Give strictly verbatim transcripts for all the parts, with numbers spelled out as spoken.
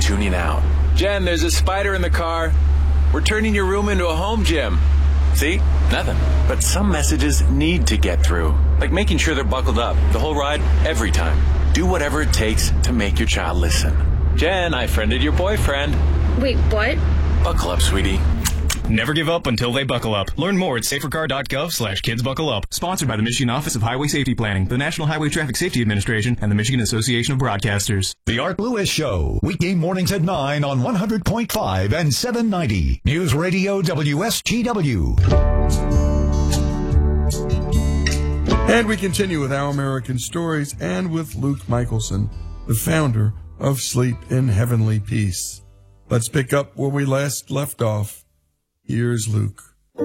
tuning out. Jen, there's a spider in the car. We're turning your room into a home gym. See? Nothing. But some messages need to get through. Like making sure they're buckled up the whole ride, every time. Do whatever it takes to make your child listen. Jen, I friended your boyfriend. Wait, what? Buckle up, sweetie. Never give up until they buckle up. Learn more at safercar.gov slash kids buckle up. Sponsored by the Michigan Office of Highway Safety Planning, the National Highway Traffic Safety Administration, and the Michigan Association of Broadcasters. The Art Lewis Show, weekday mornings at nine on one hundred point five and seven ninety. News Radio W S G W. And we continue with Our American Stories and with Luke Michelson, the founder of Sleep in Heavenly Peace. Let's pick up where we last left off. Here's Luke.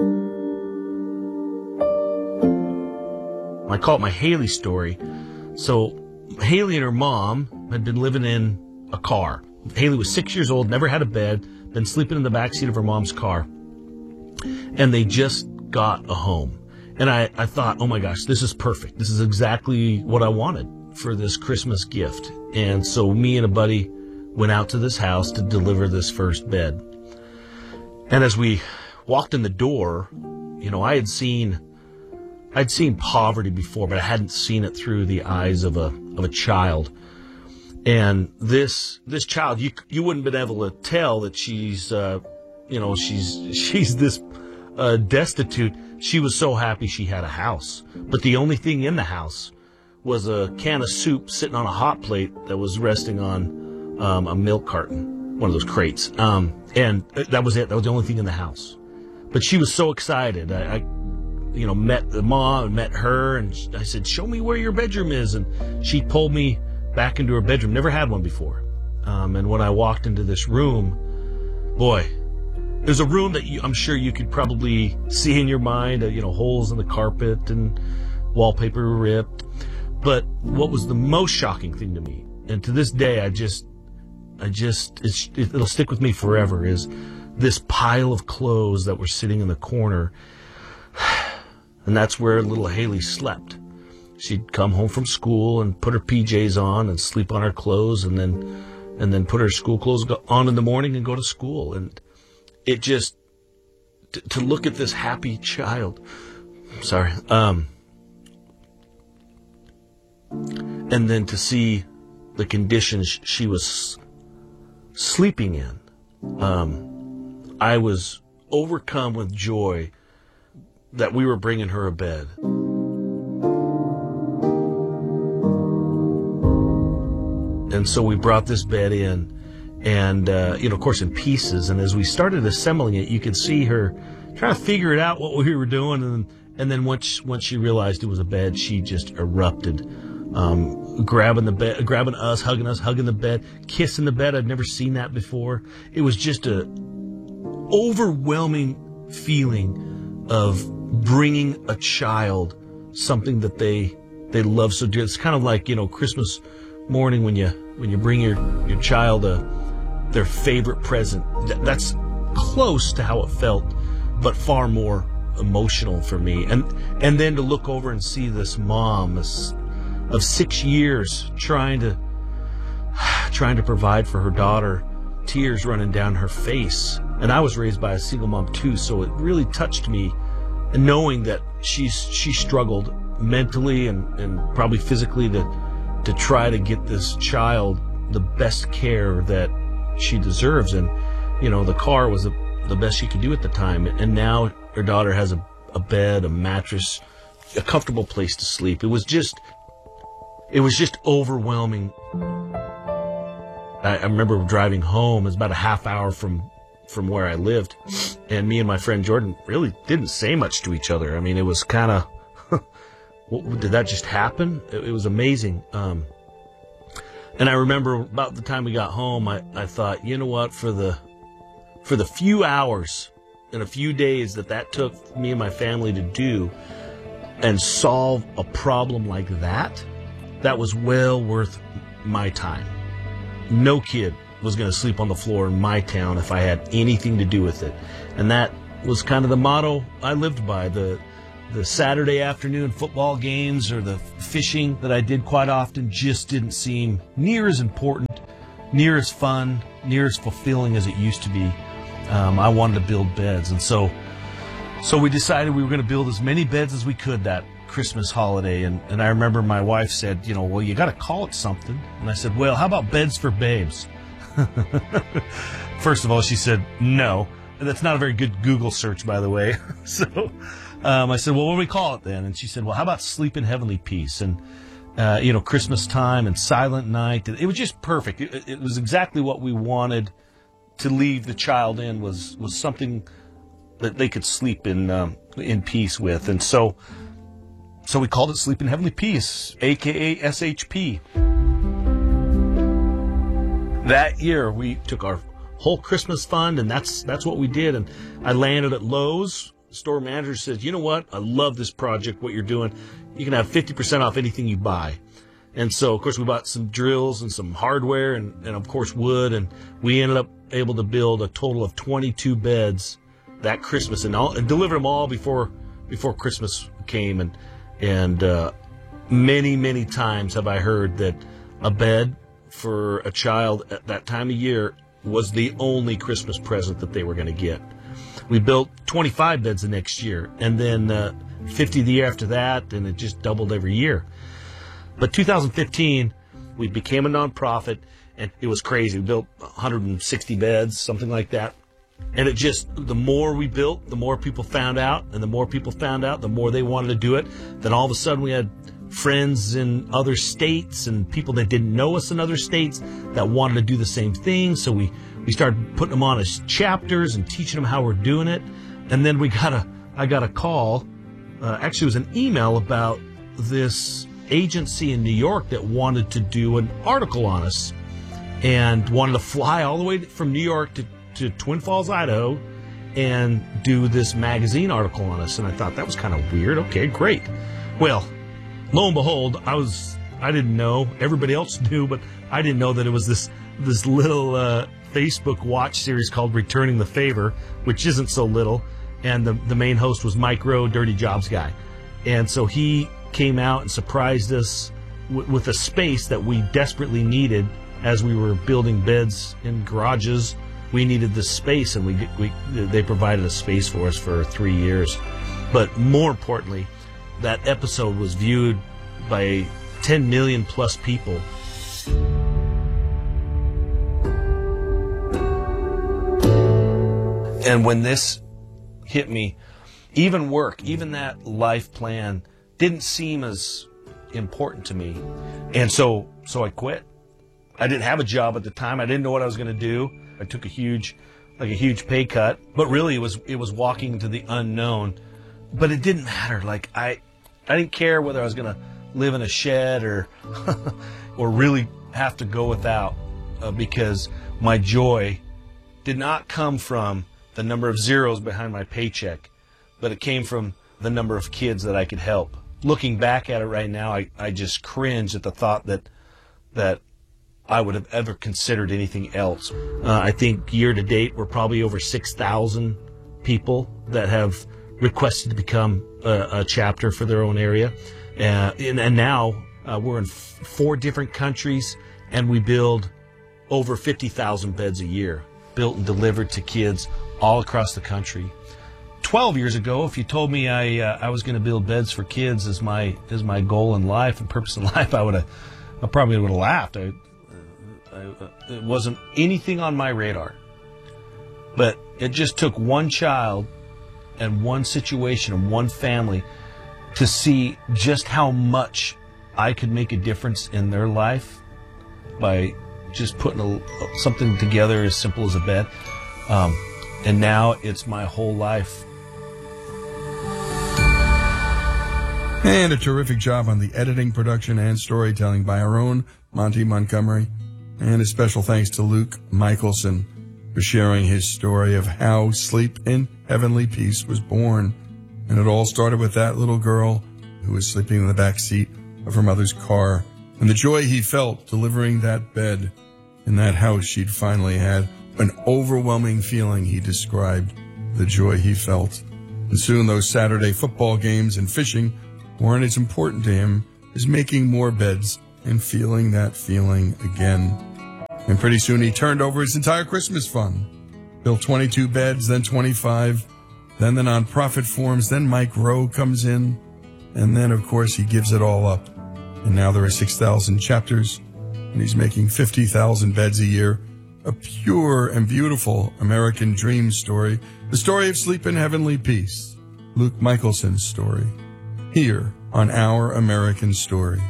I call it my Haley story. So Haley and her mom had been living in a car. Haley was six years old, never had a bed, been sleeping in the backseat of her mom's car. And they just got a home. And I, I thought, oh my gosh, this is perfect. This is exactly what I wanted for this Christmas gift. And so me and a buddy went out to this house to deliver this first bed. And as we walked in the door, you know, I had seen, I'd seen poverty before, but I hadn't seen it through the eyes of a, of a child. And this, this child, you, you wouldn't have been able to tell that she's, uh, you know, she's, she's this, uh, destitute. She was so happy she had a house. But the only thing in the house was a can of soup sitting on a hot plate that was resting on, um, a milk carton, one of those crates. Um, And that was it. That was the only thing in the house. But she was so excited. I, I you know, met the mom and met her, and I said, show me where your bedroom is. And she pulled me back into her bedroom. Never had one before. Um, and when I walked into this room, boy, there's a room that you, I'm sure you could probably see in your mind, uh, you know, holes in the carpet and wallpaper ripped. But what was the most shocking thing to me, and to this day, I just, I just, it's, it'll stick with me forever, is this pile of clothes that were sitting in the corner. And that's where little Haley slept. She'd come home from school and put her P Js on and sleep on her clothes, and then, and then put her school clothes on in the morning and go to school. And it just, to, to look at this happy child, sorry, um, and then to see the conditions she was sleeping in, um, I was overcome with joy that we were bringing her a bed. And so we brought this bed in, and, uh, you know, of course, in pieces. And as we started assembling it, you could see her trying to figure it out what we were doing. And, and then once, once she realized it was a bed, she just erupted. Um, grabbing the bed, grabbing us, hugging us, hugging the bed, kissing the bed. I'd never seen that before. It was just a overwhelming feeling of bringing a child something that they, they love so dear. It's kind of like, you know, Christmas morning when you, when you bring your, your child a, their favorite present. That's close to how it felt, but far more emotional for me. And, and then to look over and see this mom, this, of six years trying to trying to provide for her daughter, tears running down her face. And I was raised by a single mom too, so it really touched me, knowing that she's she struggled mentally and, and probably physically to to try to get this child the best care that she deserves. And, you know, the car was the, the best she could do at the time. And now her daughter has a, a bed, a mattress, a comfortable place to sleep. It was just It was just overwhelming. I, I remember driving home. It was about a half hour from, from where I lived. And me and my friend Jordan really didn't say much to each other. I mean, it was kind of, did that just happen? It, it was amazing. Um, and I remember about the time we got home, I, I thought, you know what, for the, for the few hours and a few days that that took me and my family to do and solve a problem like that, that was well worth my time. No kid was going to sleep on the floor in my town if I had anything to do with it. And that was kind of the motto I lived by. The the Saturday afternoon football games or the fishing that I did quite often just didn't seem near as important, near as fun near as fulfilling as it used to be. Um, I wanted to build beds, and so so we decided we were going to build as many beds as we could that Christmas holiday. And, and I remember my wife said, you know, well, you got to call it something. And I said, well, how about Beds for Babes? First of all, she said, no. And that's not a very good Google search, by the way. so um, I said, well, what do we call it then? And she said, well, how about Sleep in Heavenly Peace? And, uh, you know, Christmas time and Silent Night. It was just perfect. It, it was exactly what we wanted to leave the child in, was, was something that they could sleep in, um, in peace with. And so, so we called it Sleep in Heavenly Peace, a k a. S H P. That year, we took our whole Christmas fund, and that's that's what we did. And I landed at Lowe's. The store manager says, you know what? I love this project, what you're doing. You can have fifty percent off anything you buy. And so, of course, we bought some drills and some hardware and, and of course, wood. And we ended up able to build a total of twenty-two beds that Christmas and, all, and deliver them all before before Christmas came. And, and uh, many, many times have I heard that a bed for a child at that time of year was the only Christmas present that they were going to get. We built twenty-five beds the next year, and then uh, fifty the year after that, and it just doubled every year. But two thousand fifteen, we became a nonprofit, and it was crazy. We built one hundred sixty beds, something like that. And it just, the more we built, the more people found out, and the more people found out, the more they wanted to do it. Then all of a sudden we had friends in other states and people that didn't know us in other states that wanted to do the same thing. So we, we started putting them on as chapters and teaching them how we're doing it. And then we got a, I got a call, uh, actually it was an email about this agency in New York that wanted to do an article on us and wanted to fly all the way from New York to, to Twin Falls, Idaho, and do this magazine article on us. And I thought that was kind of weird. Okay, great. Well, lo and behold, I was, I didn't know, everybody else knew, but I didn't know that it was this, this little, uh, Facebook watch series called Returning the Favor, which isn't so little. And the, the main host was Mike Rowe, Dirty Jobs guy. And so he came out and surprised us w- with a space that we desperately needed as we were building beds in garages. We needed this space, and we, we, they provided a space for us for three years. But more importantly, that episode was viewed by ten million plus people. And when this hit me, even work, even that life plan didn't seem as important to me. And so, so I quit. I didn't have a job at the time. I didn't know what I was going to do. I took a huge, like a huge pay cut, but really it was, it was walking into the unknown. But it didn't matter. Like I, I didn't care whether I was going to live in a shed or, or really have to go without, uh, because my joy did not come from the number of zeros behind my paycheck, but it came from the number of kids that I could help. Looking back at it right now, I, I just cringe at the thought that, that I would have ever considered anything else. Uh, I think year to date, we're probably over six thousand people that have requested to become a, a chapter for their own area. Uh, and, and now uh, we're in f- four different countries, and we build over fifty thousand beds a year, built and delivered to kids all across the country. Twelve years ago, if you told me I uh, I was going to build beds for kids as my as my goal in life and purpose in life, I would have I probably would have laughed. I, I, it wasn't anything on my radar. But it just took one child and one situation and one family to see just how much I could make a difference in their life by just putting a, something together as simple as a bed. Um, and now it's my whole life. And a terrific job on the editing, production, and storytelling by our own Monty Montgomery. And a special thanks to Luke Michelson for sharing his story of how Sleep in Heavenly Peace was born. And it all started with that little girl who was sleeping in the back seat of her mother's car, and the joy he felt delivering that bed in that house she'd finally had. An overwhelming feeling, he described the joy he felt. And soon those Saturday football games and fishing weren't as important to him as making more beds and feeling that feeling again. And pretty soon he turned over his entire Christmas fund. Built twenty-two beds, then twenty-five, then the nonprofit forms, then Mike Rowe comes in, and then, of course, he gives it all up. And now there are six thousand chapters, and he's making fifty thousand beds a year. A pure and beautiful American dream story. The story of sleep in heavenly peace. Luke Michelson's story. Here on Our American Story.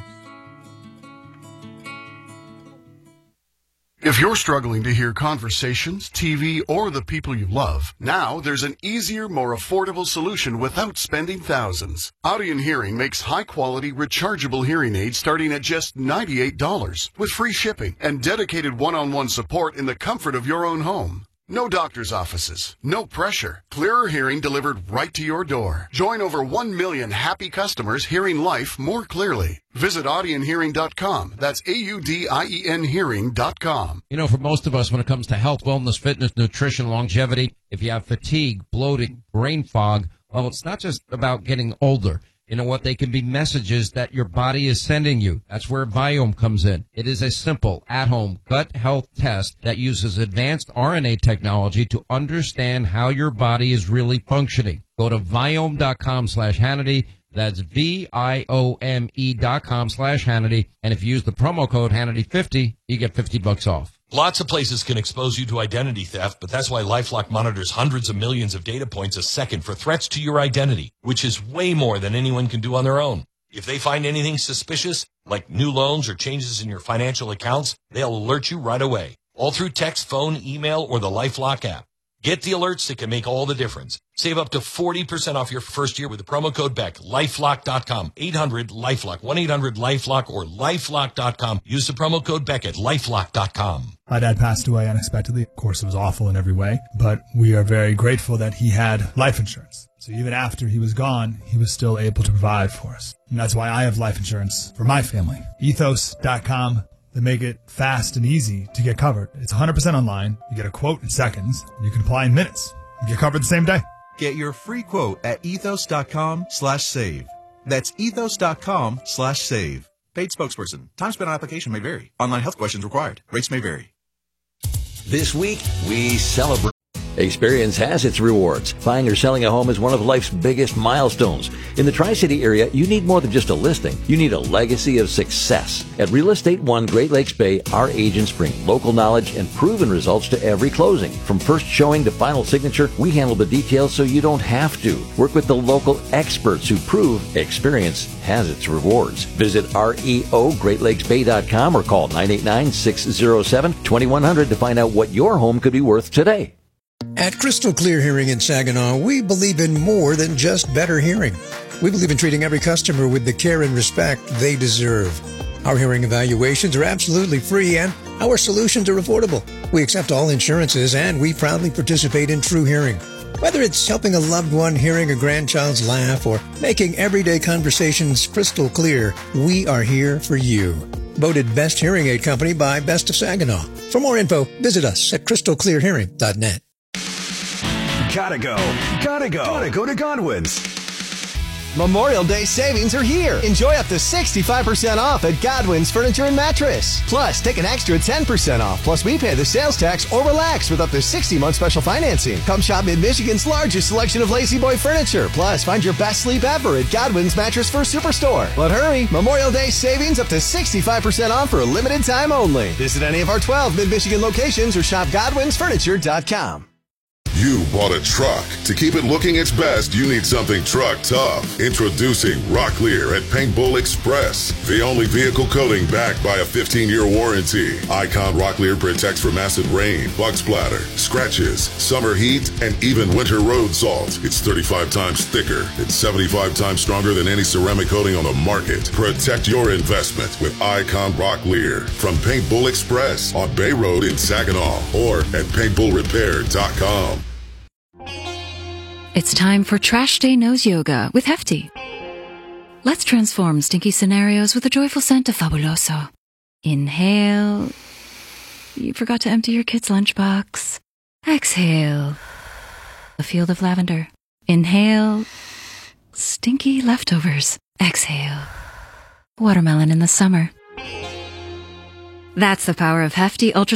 If you're struggling to hear conversations, T V, or the people you love, now there's an easier, more affordable solution without spending thousands. Audion Hearing makes high-quality, rechargeable hearing aids starting at just ninety-eight dollars with free shipping and dedicated one-on-one support in the comfort of your own home. No doctor's offices, no pressure. Clearer hearing delivered right to your door. Join over one million happy customers hearing life more clearly. Visit audion hearing dot com. That's A U D I E N hearing dot com. You know, for most of us, when it comes to health, wellness, fitness, nutrition, longevity, if you have fatigue, bloating, brain fog, well, it's not just about getting older. You know what? They can be messages that your body is sending you. That's where Viome comes in. It is a simple, at-home gut health test that uses advanced R N A technology to understand how your body is really functioning. Go to Viome dot com slash Hannity. That's V I O M E dot com slash Hannity. And if you use the promo code Hannity fifty, you get fifty bucks off. Lots of places can expose you to identity theft, but that's why LifeLock monitors hundreds of millions of data points a second for threats to your identity, which is way more than anyone can do on their own. If they find anything suspicious, like new loans or changes in your financial accounts, they'll alert you right away, all through text, phone, email, or the LifeLock app. Get the alerts that can make all the difference. Save up to forty percent off your first year with the promo code Beck. LifeLock dot com. eight hundred LifeLock. one eight hundred LifeLock or LifeLock dot com. Use the promo code Beck at LifeLock dot com. My dad passed away unexpectedly. Of course, it was awful in every way, but we are very grateful that he had life insurance. So even after he was gone, he was still able to provide for us. And that's why I have life insurance for my family. ethos dot com. They make it fast and easy to get covered. It's one hundred percent online. You get a quote in seconds. And you can apply in minutes. You get covered the same day. Get your free quote at ethos dot com slash save. That's ethos dot com slash save. Paid spokesperson. Time spent on application may vary. Online health questions required. Rates may vary. This week, we celebrate. Experience has its rewards. Buying or selling a home is one of life's biggest milestones. In the Tri-City area, you need more than just a listing. You need a legacy of success. At Real Estate One Great Lakes Bay, our agents bring local knowledge and proven results to every closing. From first showing to final signature, we handle the details so you don't have to. Work with the local experts who prove experience has its rewards. Visit R E O Great Lakes Bay dot com or call nine eight nine, six zero seven, two one zero zero to find out what your home could be worth today. At Crystal Clear Hearing in Saginaw, we believe in more than just better hearing. We believe in treating every customer with the care and respect they deserve. Our hearing evaluations are absolutely free and our solutions are affordable. We accept all insurances and we proudly participate in True Hearing. Whether it's helping a loved one hearing a grandchild's laugh or making everyday conversations crystal clear, we are here for you. Voted Best Hearing Aid Company by Best of Saginaw. For more info, visit us at crystal clear hearing dot net. Gotta go. Gotta go. Gotta go to Godwin's. Memorial Day savings are here. Enjoy up to sixty-five percent off at Godwin's Furniture and Mattress. Plus, take an extra ten percent off. Plus, we pay the sales tax or relax with up to sixty month special financing. Come shop Mid-Michigan's largest selection of Lazy Boy furniture. Plus, find your best sleep ever at Godwin's Mattress First Superstore. But hurry, Memorial Day savings up to sixty-five percent off for a limited time only. Visit any of our twelve Mid-Michigan locations or shop godwins furniture dot com. You bought a truck. To keep it looking its best, you need something truck tough. Introducing Rocklear at Paint Bull Express. The only vehicle coating backed by a fifteen year warranty. Icon Rocklear protects from acid rain, bug splatter, scratches, summer heat, and even winter road salt. It's thirty-five times thicker. It's seventy-five times stronger than any ceramic coating on the market. Protect your investment with Icon Rocklear from Paint Bull Express on Bay Road in Saginaw or at paint bull repair dot com. It's time for Trash Day Nose Yoga with Hefty. Let's transform stinky scenarios with a joyful scent of Fabuloso. Inhale. You forgot to empty your kid's lunchbox. Exhale. A field of lavender. Inhale. Stinky leftovers. Exhale. Watermelon in the summer. That's the power of Hefty Ultra